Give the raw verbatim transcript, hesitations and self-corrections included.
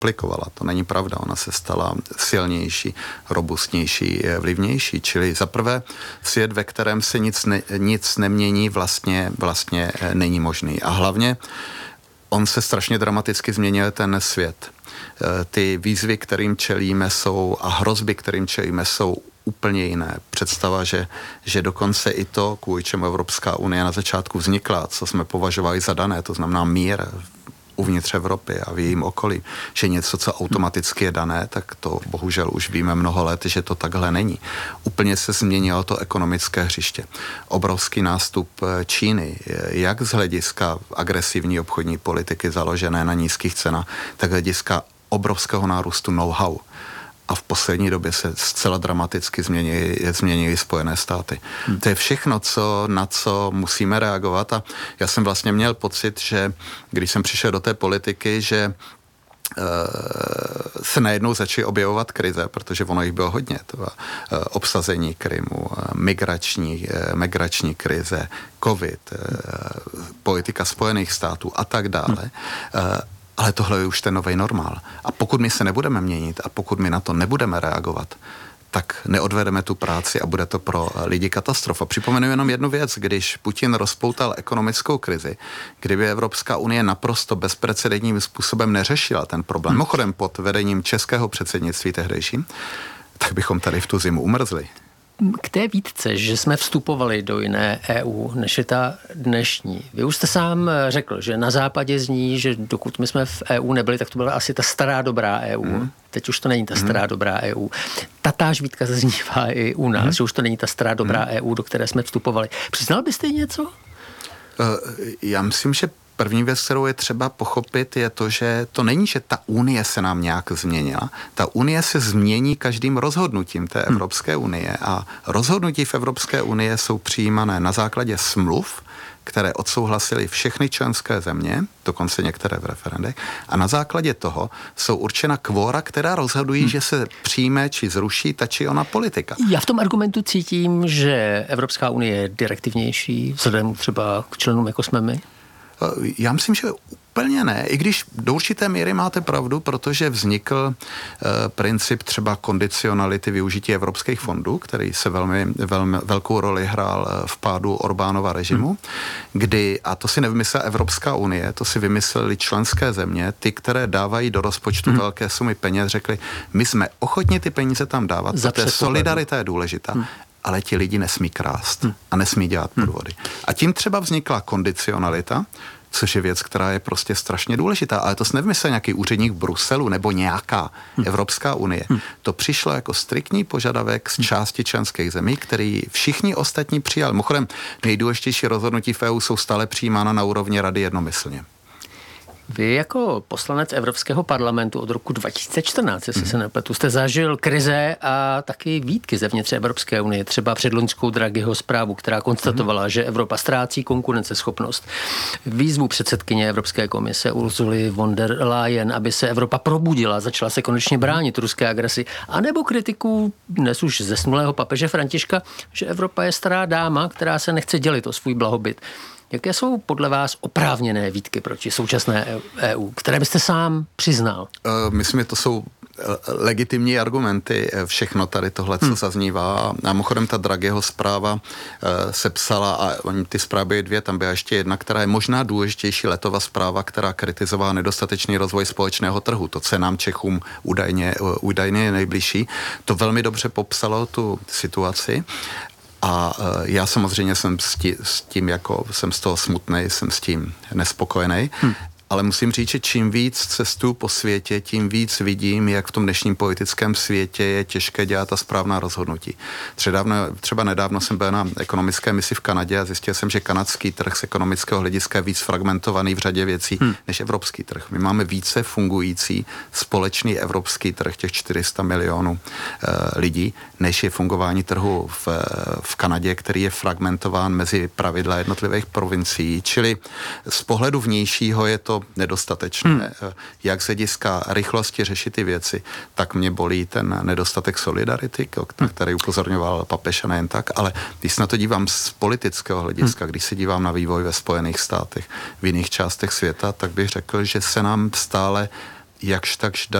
aplikovala. To není pravda, ona se stala silnější, robustnější, vlivnější. Čili zaprvé svět, ve kterém se nic, ne, nic nemění, vlastně, vlastně není možný. A hlavně on se strašně dramaticky změnil ten svět. Ty výzvy, kterým čelíme, jsou a hrozby, kterým čelíme, jsou úplně jiné. Představa, že, že dokonce i to, kvůli čemu Evropská unie na začátku vznikla, co jsme považovali za dané, to znamená mír uvnitř Evropy a v jejím okolí, že něco, co automaticky je dané, tak to bohužel už víme mnoho let, že to takhle není. Úplně se změnilo to ekonomické hřiště. Obrovský nástup Číny, jak z hlediska agresivní obchodní politiky založené na nízkých cenách, tak z hlediska obrovského nárůstu know-how. A v poslední době se zcela dramaticky změnily, změnily Spojené státy. Hmm. To je všechno, co, na co musíme reagovat a já jsem vlastně měl pocit, že když jsem přišel do té politiky, že uh, se najednou začaly objevovat krize, protože ono jich bylo hodně. To byla uh, obsazení Krymu, uh, migrační, uh, migrační krize, covid, uh, politika Spojených států a tak dále. Hmm. Uh, Ale tohle je už ten nový normál. A pokud my se nebudeme měnit a pokud my na to nebudeme reagovat, tak neodvedeme tu práci a bude to pro lidi katastrofa. Připomenu jenom jednu věc, když Putin rozpoutal ekonomickou krizi, kdyby Evropská unie naprosto bezprecedentním způsobem neřešila ten problém, mimochodem pod vedením českého předsednictví tehdejším, tak bychom tady v tu zimu umrzli. K té výtce, že jsme vstupovali do jiné E U, než je ta dnešní. Vy už jste sám řekl, že na západě zní, že dokud my jsme v E U nebyli, tak to byla asi ta stará dobrá E U. Mm. Teď už to není ta stará mm. dobrá E U. Tatáž výtka zaznívá i u nás, mm. že už to není ta stará dobrá mm. E U, do které jsme vstupovali. Přiznal byste něco? Uh, já myslím, že první věc, kterou je třeba pochopit, je to, že to není, že ta unie se nám nějak změnila. Ta unie se změní každým rozhodnutím té Evropské unie a rozhodnutí v Evropské unie jsou přijímané na základě smluv, které odsouhlasily všechny členské země, dokonce některé v referendech, a na základě toho jsou určena kvóra, která rozhodují, hmm. že se přijme či zruší ta či ona politika. Já v tom argumentu cítím, že Evropská unie je direktivnější, vzhledem třeba k členům, jako jsme my. Já myslím, že úplně ne, i když do určité míry máte pravdu, protože vznikl uh, princip třeba kondicionality využití evropských fondů, který se velmi, velmi velkou roli hrál v pádu Orbánova režimu, hmm. kdy, a to si nevymyslela Evropská unie, to si vymysleli členské země, ty, které dávají do rozpočtu hmm. velké sumy peněz, řekli, my jsme ochotni ty peníze tam dávat, protože solidarita je důležitá. Hmm. Ale ti lidi nesmí krást hmm. a nesmí dělat podvody. Hmm. A tím třeba vznikla kondicionalita, což je věc, která je prostě strašně důležitá. Ale to se nevymyslel nějaký úředník v Bruselu nebo nějaká hmm. Evropská unie. Hmm. To přišlo jako striktní požadavek z části členských zemí, který všichni ostatní přijali. Mimochodem, nejdůležitější rozhodnutí v E U jsou stále přijímána na úrovni rady jednomyslně. Vy jako poslanec Evropského parlamentu od roku dva tisíce čtrnáct, jestli mm. se nepletu, jste zažil krize a taky výtky zevnitř Evropské unie, třeba předloňskou Draghiho zprávu, která konstatovala, mm. že Evropa ztrácí konkurenceschopnost. Výzvu předsedkyně Evropské komise Ursuly von der Leyen, aby se Evropa probudila, začala se konečně bránit ruské agresi, anebo kritiku dnes už zesnulého papeže Františka, že Evropa je stará dáma, která se nechce dělit o svůj blahobyt. Jaké jsou podle vás oprávněné výtky proti současné E U, které byste sám přiznal? Uh, myslím, že to jsou legitimní argumenty, všechno tady tohle, co hmm. zaznívá. A mimochodem ta Draghiho zpráva uh, se psala, a ty zprávy byly dvě, tam byla ještě jedna, která je možná důležitější, letová zpráva, která kritizovala nedostatečný rozvoj společného trhu. To, co nám Čechům údajně, uh, údajně je nejbližší. To velmi dobře popsalo tu situaci. A já samozřejmě jsem s tím, s tím jako, jsem z toho smutnej, jsem s tím nespokojený. Hmm. Ale musím říct, že čím víc cestuju po světě, tím víc vidím, jak v tom dnešním politickém světě je těžké dělat ta správná rozhodnutí. Třeba, třeba nedávno jsem byl na ekonomické misi v Kanadě a zjistil jsem, že kanadský trh z ekonomického hlediska je víc fragmentovaný v řadě věcí hmm. než evropský trh. My máme více fungující společný evropský trh, těch čtyři sta milionů uh, lidí, než je fungování trhu v, v Kanadě, který je fragmentován mezi pravidla jednotlivých provincií. Čili z pohledu vnějšího je to nedostatečné. Hmm. Jak z hlediska rychlosti řešit ty věci, tak mě bolí ten nedostatek solidarity, na který upozorňoval papež a nejen tak, ale když se na to dívám z politického hlediska, hmm. když se dívám na vývoj ve Spojených státech, v jiných částech světa, tak bych řekl, že se nám stále jakž takž